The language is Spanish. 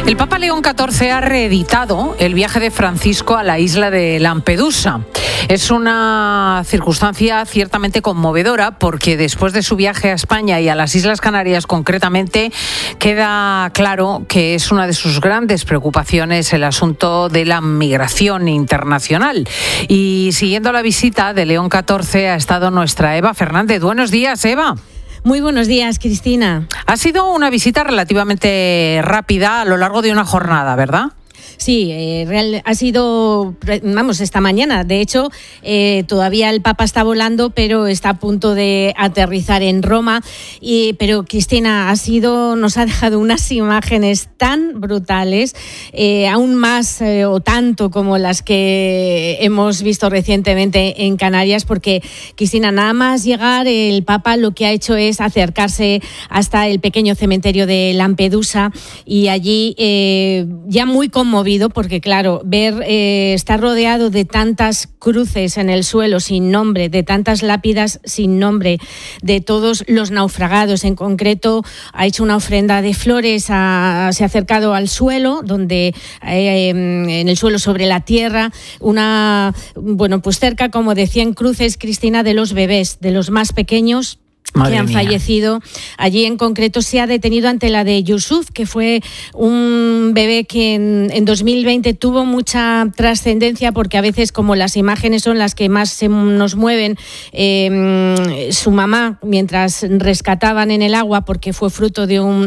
El Papa León XIV ha reeditado el viaje de Francisco a la isla de Lampedusa. Es una circunstancia ciertamente conmovedora porque después de su viaje a España y a las Islas Canarias concretamente, queda claro que es una de sus grandes preocupaciones el asunto de la migración internacional. Y siguiendo la visita de León XIV ha estado nuestra Eva Fernández. Buenos días, Eva. Muy buenos días, Cristina. Ha sido una visita relativamente rápida a lo largo de una jornada, ¿verdad? Sí, ha sido, esta mañana. De hecho, todavía el Papa está volando, pero está a punto de aterrizar en Roma. Pero Cristina, nos ha dejado unas imágenes tan brutales, aún más o tanto como las que hemos visto recientemente en Canarias, porque, Cristina, nada más llegar, el Papa lo que ha hecho es acercarse hasta el pequeño cementerio de Lampedusa y allí, ya muy conmovido, porque claro, estar rodeado de tantas cruces en el suelo sin nombre, de tantas lápidas sin nombre, de todos los naufragados. En concreto, ha hecho una ofrenda de flores, se ha acercado al suelo, donde en el suelo sobre la tierra, cerca como de 100 cruces, Cristina, de los bebés, de los más pequeños, que han fallecido. Allí en concreto se ha detenido ante la de Yusuf, que fue un bebé que en 2020 tuvo mucha trascendencia, porque a veces, como las imágenes son las que más nos mueven, su mamá, mientras rescataban en el agua, porque fue fruto de un